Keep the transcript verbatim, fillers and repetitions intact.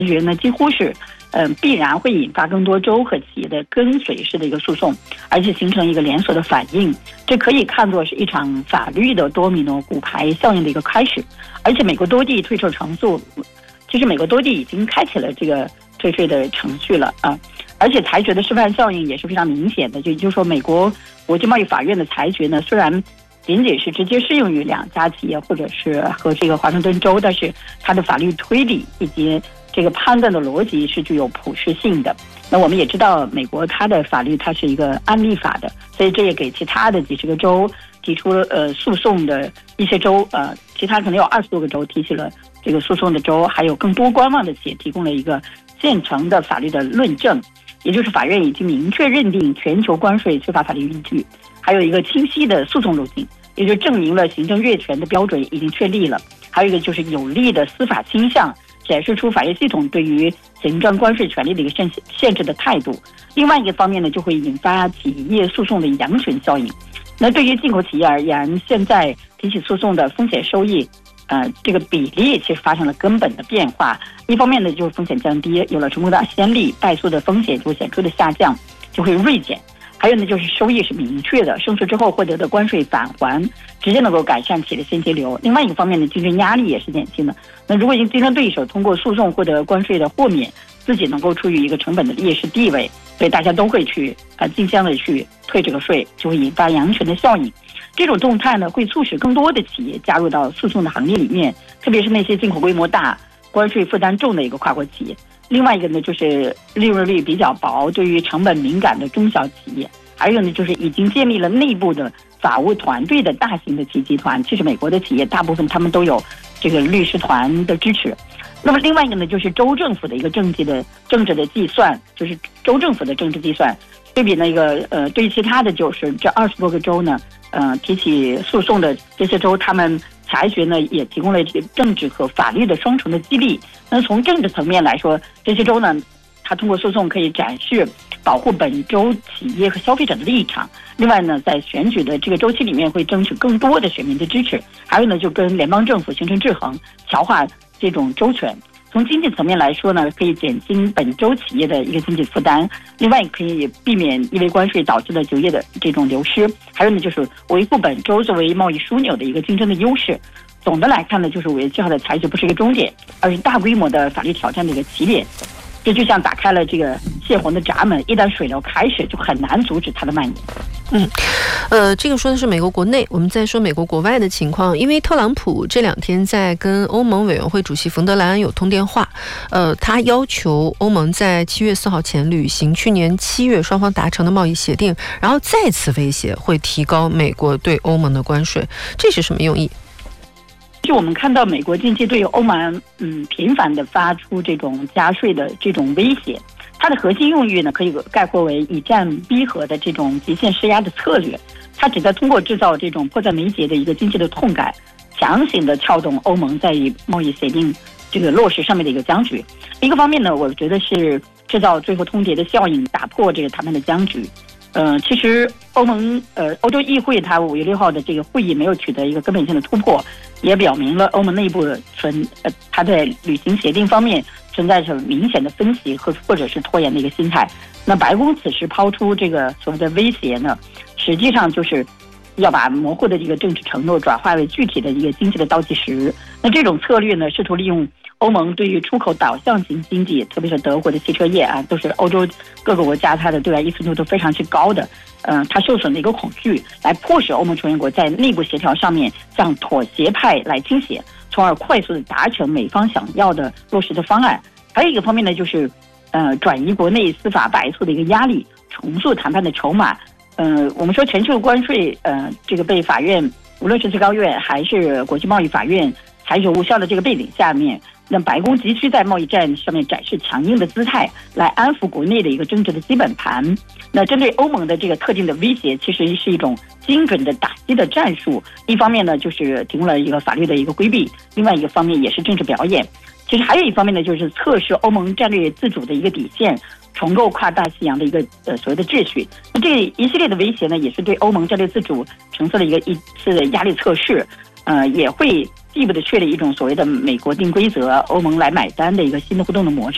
决呢，几乎是嗯、呃、必然会引发更多州和企业的跟随式的一个诉讼，而且形成一个连锁的反应。这可以看作是一场法律的多米诺骨牌效应的一个开始。而且美国多地退税程序，其实美国多地已经开启了这个退税的程序了啊。而且裁决的示范效应也是非常明显的，就也就是说，美国国际贸易法院的裁决呢，虽然仅仅是直接适用于两家企业或者是和这个华盛顿州，但是它的法律推理以及这个判断的逻辑是具有普适性的。那我们也知道，美国它的法律它是一个案例法的，所以这也给其他的几十个州提出了呃诉讼的一些州，呃，其他可能有二十多个州提起了这个诉讼的州，还有更多观望的企业提供了一个现成的法律的论证，也就是法院已经明确认定全球关税缺乏法律依据，还有一个清晰的诉讼路径，也就证明了行政越权的标准已经确立了。还有一个就是有力的司法倾向，展示出法院系统对于行政关税权利的一个限限制的态度。另外一个方面呢，就会引发企业诉讼的羊群效应。那对于进口企业而言，现在提起诉讼的风险收益，呃，这个比例其实发生了根本的变化。一方面呢，就是风险降低，有了成功的先例，败诉的风险就会显著的下降，就会锐减。还有呢，就是收益是明确的，胜诉之后获得的关税返还直接能够改善企业的现金流。另外一个方面呢，竞争压力也是减轻的。那如果竞争对手通过诉讼获得关税的豁免，自己能够处于一个成本的劣势地位，所以大家都会去呃竞相的去退这个税，就会引发羊群的效应。这种动态呢，会促使更多的企业加入到诉讼的行列里面，特别是那些进口规模大、关税负担重的一个跨国企业。另外一个呢，就是利润率比较薄、对于成本敏感的中小企业。还有呢，就是已经建立了内部的法务团队的大型的企业集团。其实美国的企业大部分他们都有这个律师团的支持。那么另外一个呢，就是州政府的一个政绩的政治的计算，就是州政府的政治计算。对比那个呃，对于其他的就是这二十多个州呢，呃，提起诉讼的这些州，他们裁决呢也提供了这个政治和法律的双重的激励。那从政治层面来说，这些州呢，它通过诉讼可以展示保护本州企业和消费者的立场。另外呢，在选举的这个周期里面会争取更多的选民的支持。还有呢，就跟联邦政府形成制衡，强化这种州权。从经济层面来说呢，可以减轻本州企业的一个经济负担，另外也可以避免因为关税导致的就业的这种流失。还有呢，就是维护本州作为贸易枢纽的一个竞争的优势。总的来看呢，就是五月七号的裁决不是一个终点，而是大规模的法律挑战的一个起点。这就像打开了这个泄洪的闸门，一旦水流开始，就很难阻止它的蔓延。 嗯，呃，这个说的是美国国内，我们再说美国国外的情况。因为特朗普这两天在跟欧盟委员会主席冯德莱恩有通电话，呃，他要求欧盟在七月四号前履行去年七月双方达成的贸易协定，然后再次威胁会提高美国对欧盟的关税，这是什么用意？ 就我们看到美国近期对欧盟嗯频繁的发出这种加税的这种威胁，它的核心用意呢可以概括为以战逼和的这种极限施压的策略。它旨在通过制造这种迫在眉睫的一个经济的痛感，强行的撬动欧盟在贸易协定这个落实上面的一个僵局。一个方面呢，我觉得是制造最后通牒的效应，打破这个谈判的僵局。呃，其实欧盟呃欧洲议会它五月六号的这个会议没有取得一个根本性的突破，也表明了欧盟内部存呃它在履行协定方面存在着明显的分歧和或者是拖延的一个心态。那白宫此时抛出这个所谓的威胁呢，实际上就是要把模糊的这个政治承诺转化为具体的一个经济的倒计时。那这种策略呢，试图利用欧盟对于出口导向型经济，特别是德国的汽车业啊，都是欧洲各个国家它的对外依存度都非常之高的，嗯、呃，它受损的一个恐惧，来迫使欧盟成员国在内部协调上面向妥协派来倾斜，从而快速的达成美方想要的落实的方案。还有一个方面呢，就是呃转移国内司法败诉的一个压力，重塑谈判的筹码。呃，我们说全球关税，呃，这个被法院无论是最高院还是国际贸易法院裁决无效的这个背景下面，那白宫急需在贸易战上面展示强硬的姿态，来安抚国内的一个政治的基本盘。那针对欧盟的这个特定的威胁，其实是一种精准的打击的战术。一方面呢，就是提供了一个法律的一个规避；另外一个方面也是政治表演。其实还有一方面呢，就是测试欧盟战略自主的一个底线，重构跨大西洋的一个呃所谓的秩序。那这一系列的威胁呢，也是对欧盟战略自主呈现了一个一次的压力测试，呃，也会进一步的确立一种所谓的美国定规则、欧盟来买单的一个新的互动的模式。